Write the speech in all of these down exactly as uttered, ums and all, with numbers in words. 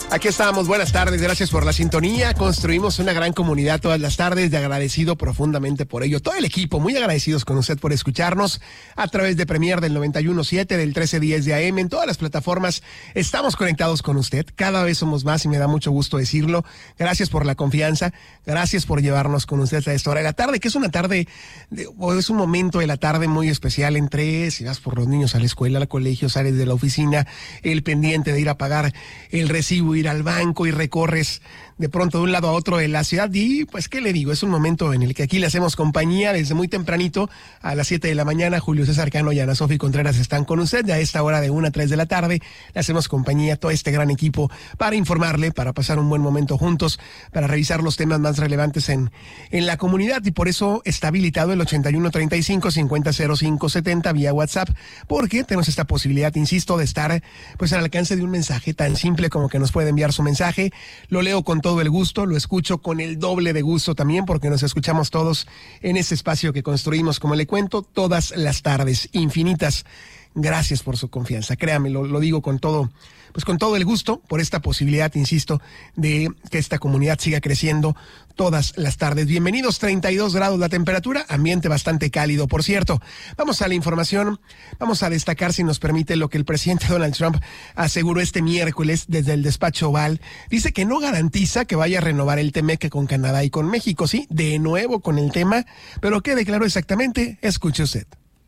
Aquí estamos, buenas tardes, gracias por la sintonía. Construimos una gran comunidad todas las tardes, de agradecido profundamente por ello. Todo el equipo, muy agradecidos con usted por escucharnos a través de Premier del noventa y uno punto siete, del trece diez de A M, en todas las plataformas. Estamos conectados con usted, cada vez somos más y me da mucho gusto decirlo. Gracias por la confianza, gracias por llevarnos con usted a esta hora de la tarde, que es una tarde, de, o es un momento de la tarde muy especial entre, si vas por los niños a la escuela, al colegio, sales de la oficina, el pendiente de ir a pagar el recibo, ir al banco y recorres de pronto de un lado a otro de la ciudad y pues qué le digo, es un momento en el que aquí le hacemos compañía desde muy tempranito a las siete de la mañana. Julio César Cano y Ana Sofi Contreras están con usted y a esta hora de una a tres de la tarde le hacemos compañía a todo este gran equipo para informarle, para pasar un buen momento juntos, para revisar los temas más relevantes en, en la comunidad, y por eso está habilitado el ochenta y uno treinta y cinco cincuenta cero cinco setenta vía WhatsApp, porque tenemos esta posibilidad, insisto, de estar pues al alcance de un mensaje tan simple como que nos puede enviar su mensaje. Lo leo con todo el gusto, lo escucho con el doble de gusto también, porque nos escuchamos todos en este espacio que construimos, como le cuento, todas las tardes, infinitas. Gracias por su confianza, créame, lo, lo digo con todo, pues con todo el gusto, por esta posibilidad, insisto, de que esta comunidad siga creciendo todas las tardes. Bienvenidos, treinta y dos grados la temperatura, ambiente bastante cálido, por cierto. Vamos a la información, vamos a destacar, si nos permite, lo que el presidente Donald Trump aseguró este miércoles desde el despacho Oval. Dice que no garantiza que vaya a renovar el T M E C con Canadá y con México, sí, de nuevo con el tema, pero ¿qué declaró exactamente? Escuche usted.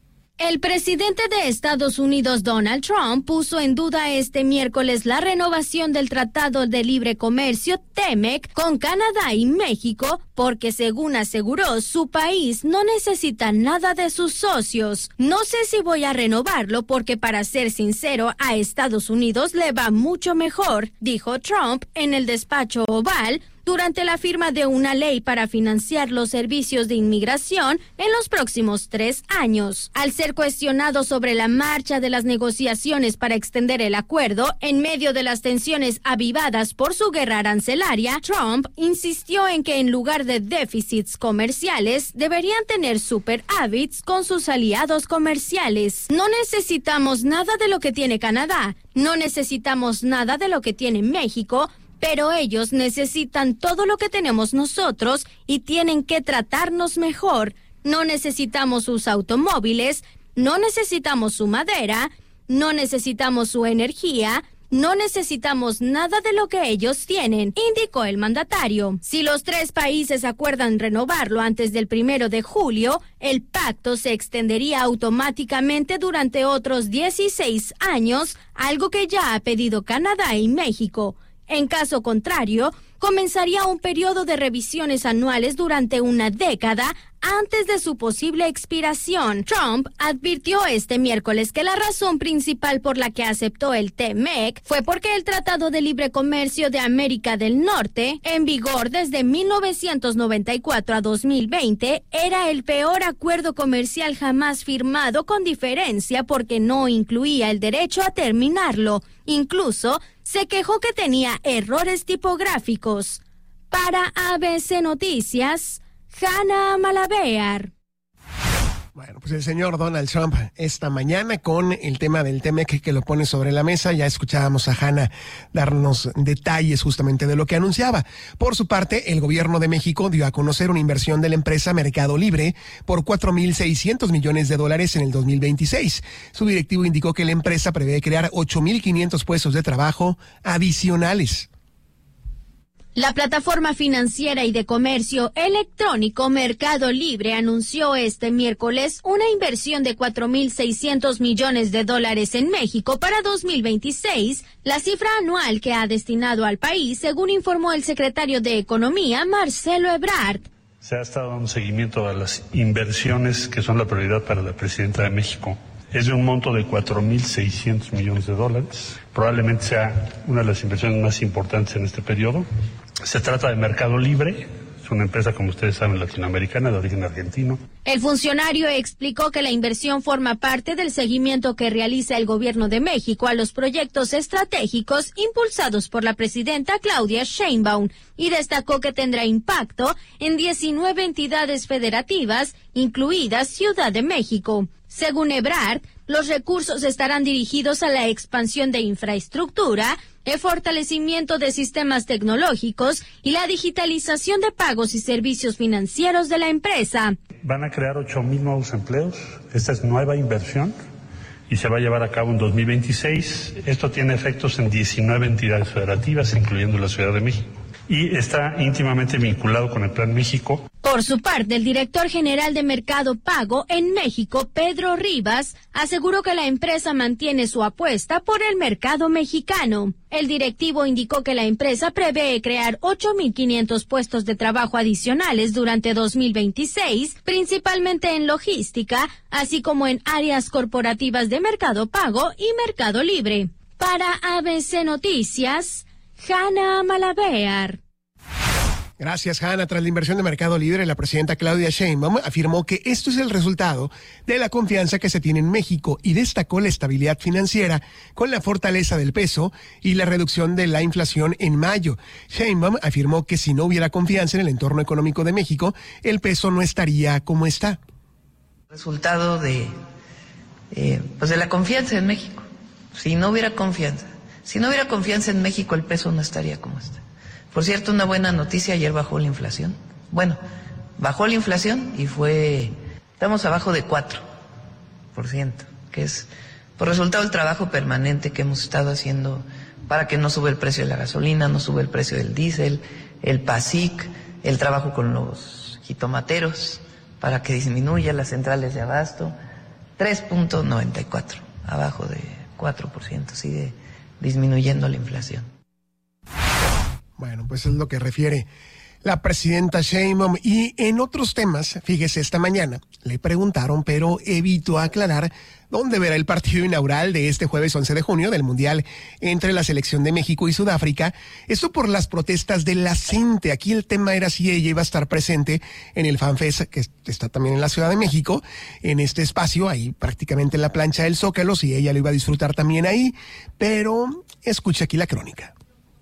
El presidente de Estados Unidos, Donald Trump, puso en duda este miércoles la renovación del Tratado de Libre Comercio T M E C con Canadá y México porque, según aseguró, su país no necesita nada de sus socios. No sé si voy a renovarlo porque, para ser sincero, a Estados Unidos le va mucho mejor, dijo Trump en el despacho Oval durante la firma de una ley para financiar los servicios de inmigración en los próximos tres años. Al ser cuestionado sobre la marcha de las negociaciones para extender el acuerdo en medio de las tensiones avivadas por su guerra arancelaria, Trump insistió en que en lugar de déficits comerciales deberían tener superávits con sus aliados comerciales. No necesitamos nada de lo que tiene Canadá, no necesitamos nada de lo que tiene México, pero ellos necesitan todo lo que tenemos nosotros y tienen que tratarnos mejor. No necesitamos sus automóviles, no necesitamos su madera, no necesitamos su energía, no necesitamos nada de lo que ellos tienen, indicó el mandatario. Si los tres países acuerdan renovarlo antes del primero de julio, el pacto se extendería automáticamente durante otros dieciséis años, algo que ya ha pedido Canadá y México. En caso contrario, comenzaría un periodo de revisiones anuales durante una década antes de su posible expiración. Trump advirtió este miércoles que la razón principal por la que aceptó el T M E C fue porque el Tratado de Libre Comercio de América del Norte, en vigor desde mil novecientos noventa y cuatro a dos mil veinte, era el peor acuerdo comercial jamás firmado, con diferencia porque no incluía el derecho a terminarlo. Incluso se quejó que tenía errores tipográficos. Para A B C Noticias, Hanna Malabear. Bueno, pues el señor Donald Trump esta mañana con el tema del T M E C que lo pone sobre la mesa. Ya escuchábamos a Hanna darnos detalles justamente de lo que anunciaba. Por su parte, el gobierno de México dio a conocer una inversión de la empresa Mercado Libre por cuatro mil seiscientos millones de dólares en el dos mil veintiséis. Su directivo indicó que la empresa prevé crear ocho mil quinientos puestos de trabajo adicionales. La plataforma financiera y de comercio electrónico Mercado Libre anunció este miércoles una inversión de cuatro mil seiscientos millones de dólares en México para dos mil veintiséis, la cifra anual que ha destinado al país, según informó el secretario de Economía, Marcelo Ebrard. Se ha estado dando seguimiento a las inversiones que son la prioridad para la presidenta de México. Es de un monto de cuatro mil seiscientos millones de dólares. Probablemente sea una de las inversiones más importantes en este periodo. Se trata de Mercado Libre, es una empresa, como ustedes saben, latinoamericana de origen argentino. El funcionario explicó que la inversión forma parte del seguimiento que realiza el gobierno de México a los proyectos estratégicos impulsados por la presidenta Claudia Sheinbaum y destacó que tendrá impacto en diecinueve entidades federativas, incluida Ciudad de México. Según Ebrard, Los recursos estarán dirigidos a la expansión de infraestructura, el fortalecimiento de sistemas tecnológicos y la digitalización de pagos y servicios financieros de la empresa. Van a crear ocho mil nuevos empleos. Esta es nueva inversión y se va a llevar a cabo en dos mil veintiséis. Esto tiene efectos en diecinueve entidades federativas, incluyendo la Ciudad de México, y está íntimamente vinculado con el Plan México. Por su parte, el director general de Mercado Pago en México, Pedro Rivas, aseguró que la empresa mantiene su apuesta por el mercado mexicano. El directivo indicó que la empresa prevé crear ocho mil quinientos puestos de trabajo adicionales durante dos mil veintiséis, principalmente en logística, así como en áreas corporativas de Mercado Pago y Mercado Libre. Para A B C Noticias, Hanna Malabear. Gracias, Hanna. Tras la inversión de Mercado Libre, la presidenta Claudia Sheinbaum afirmó que esto es el resultado de la confianza que se tiene en México y destacó la estabilidad financiera con la fortaleza del peso y la reducción de la inflación en mayo. Sheinbaum afirmó que si no hubiera confianza en el entorno económico de México, el peso no estaría como está. Resultado de, eh, pues de la confianza en México. Si no hubiera confianza, si no hubiera confianza en México, el peso no estaría como está. Por cierto, una buena noticia, ayer bajó la inflación. Bueno, bajó la inflación y fue, estamos abajo de cuatro por ciento, que es por resultado del trabajo permanente que hemos estado haciendo para que no sube el precio de la gasolina, no sube el precio del diésel, el PASIC, el trabajo con los jitomateros para que disminuya las centrales de abasto, tres punto noventa y cuatro, abajo de cuatro por ciento, sigue disminuyendo la inflación. Bueno, pues es lo que refiere la presidenta Sheinbaum. Y en otros temas, fíjese, esta mañana le preguntaron, pero evitó aclarar dónde verá el partido inaugural de este jueves once de junio del Mundial entre la selección de México y Sudáfrica. Esto por las protestas de la gente. Aquí el tema era si ella iba a estar presente en el FanFest, que está también en la Ciudad de México, en este espacio, ahí prácticamente en la plancha del Zócalo, si ella lo iba a disfrutar también ahí. Pero escucha aquí la crónica.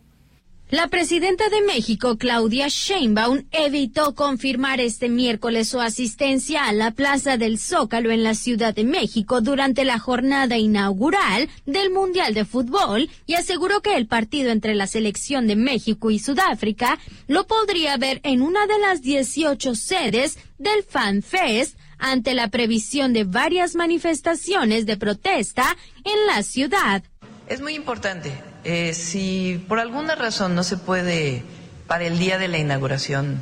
La presidenta de México, Claudia Sheinbaum, evitó confirmar este miércoles su asistencia a la Plaza del Zócalo en la Ciudad de México durante la jornada inaugural del Mundial de Fútbol y aseguró que el partido entre la selección de México y Sudáfrica lo podría ver en una de las dieciocho sedes del FanFest ante la previsión de varias manifestaciones de protesta en la ciudad. Es muy importante. Eh, si por alguna razón no se puede para el día de la inauguración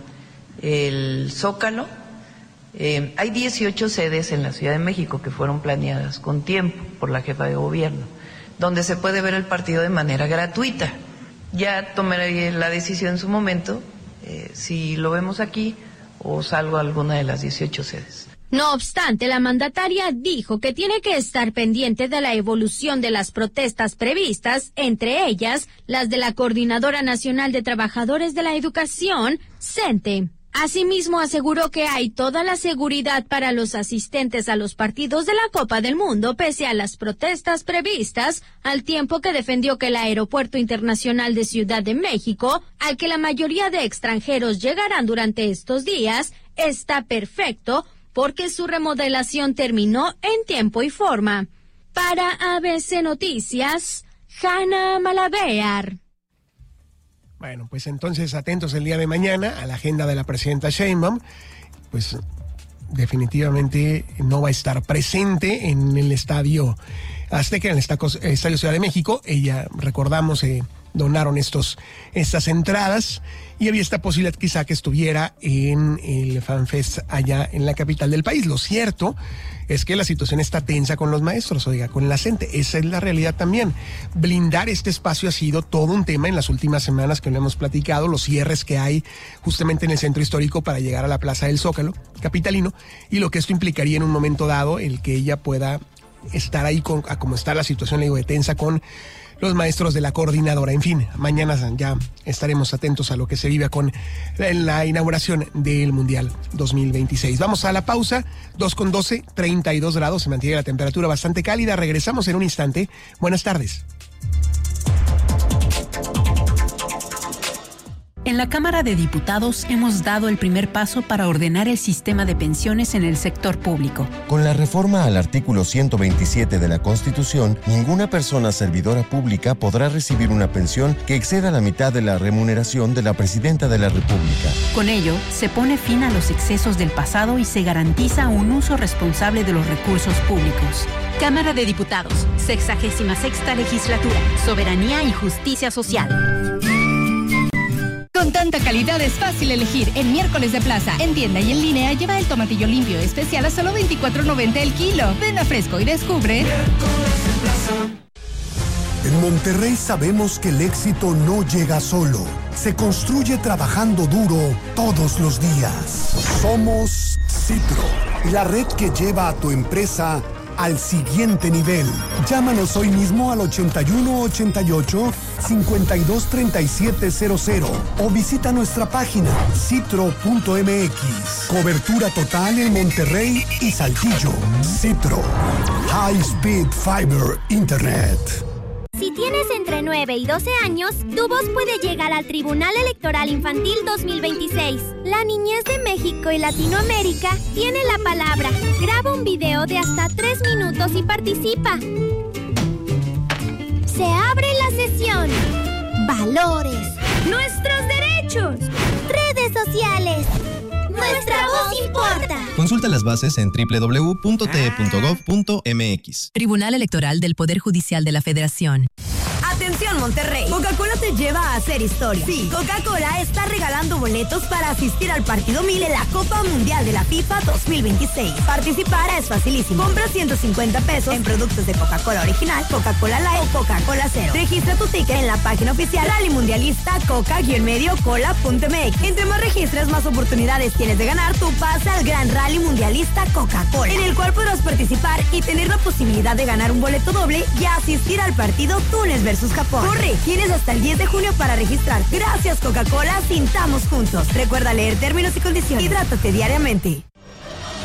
el Zócalo, eh, hay dieciocho sedes en la Ciudad de México que fueron planeadas con tiempo por la jefa de gobierno, donde se puede ver el partido de manera gratuita. Ya tomaré la decisión en su momento, eh, si lo vemos aquí o salgo a alguna de las dieciocho sedes. No obstante, la mandataria dijo que tiene que estar pendiente de la evolución de las protestas previstas, entre ellas las de la Coordinadora Nacional de Trabajadores de la Educación, CENTE. Asimismo, aseguró que hay toda la seguridad para los asistentes a los partidos de la Copa del Mundo, pese a las protestas previstas, al tiempo que defendió que el Aeropuerto Internacional de Ciudad de México, al que la mayoría de extranjeros llegarán durante estos días, está perfecto, porque su remodelación terminó en tiempo y forma. Para A B C Noticias, Hanna Malabear. Bueno, pues entonces atentos el día de mañana a la agenda de la presidenta Sheinbaum. Pues definitivamente no va a estar presente en el Estadio Azteca, en el Estadio Ciudad de México. Ella, recordamos, eh, donaron estos, estas entradas y había esta posibilidad quizá que estuviera en el FanFest allá en la capital del país. Lo cierto es que la situación está tensa con los maestros, oiga, con la gente. Esa es la realidad también. Blindar este espacio ha sido todo un tema en las últimas semanas que lo hemos platicado, los cierres que hay justamente en el centro histórico para llegar a la Plaza del Zócalo capitalino, y lo que esto implicaría en un momento dado el que ella pueda estar ahí con, a como está la situación, le digo, de tensa con los maestros de la coordinadora. En fin, mañana ya estaremos atentos a lo que se vive con la, la inauguración del Mundial dos mil veintiséis. Vamos a la pausa, dos con doce, treinta y dos grados, se mantiene la temperatura bastante cálida. Regresamos en un instante. Buenas tardes. En la Cámara de Diputados hemos dado el primer paso para ordenar el sistema de pensiones en el sector público. Con la reforma al artículo ciento veintisiete de la Constitución, ninguna persona servidora pública podrá recibir una pensión que exceda la mitad de la remuneración de la Presidenta de la República. Con ello, se pone fin a los excesos del pasado y se garantiza un uso responsable de los recursos públicos. Cámara de Diputados, sexagésima sexta legislatura, soberanía y justicia social. Con tanta calidad es fácil elegir. En Miércoles de Plaza, en tienda y en línea, lleva el tomatillo limpio especial a solo veinticuatro noventa el kilo. Ven a Fresco y descubre. En Monterrey sabemos que el éxito no llega solo. Se construye trabajando duro todos los días. Somos Citro, la red que lleva a tu empresa al siguiente nivel. Llámanos hoy mismo al ochenta y uno ochenta y ocho cincuenta y dos treinta y siete cero cero o visita nuestra página citro punto m x. Cobertura total en Monterrey y Saltillo. Citro, High Speed Fiber Internet. Si tienes entre nueve y doce años, tu voz puede llegar al Tribunal Electoral Infantil dos mil veintiséis. La niñez de México y Latinoamérica tiene la palabra. Graba un video de hasta tres minutos y participa. Se abre la sesión. Valores. Nuestros derechos. Redes sociales. Nuestra voz importa. Consulta las bases en doble u doble u doble u punto t e punto gov punto m x. Tribunal Electoral del Poder Judicial de la Federación. Atención Monterrey, Coca-Cola te lleva a hacer historia. Sí, Coca-Cola está regalando boletos para asistir al partido mil en la Copa Mundial de la FIFA dos mil veintiséis. Participar es facilísimo. Compra ciento cincuenta pesos en productos de Coca-Cola original, Coca-Cola Light o Coca-Cola Cero. Registra tu ticket en la página oficial Rally Mundialista Coca-Medio Cola punto m x. Entre más registres, más oportunidades tienes de ganar tu pase al Gran Rally Mundialista Coca-Cola, en el cual podrás participar y tener la posibilidad de ganar un boleto doble y asistir al partido Túnez versus Japón. Corre, tienes hasta el diez de junio para registrar. Gracias Coca-Cola, sintamos juntos. Recuerda leer términos y condiciones. Hidrátate diariamente.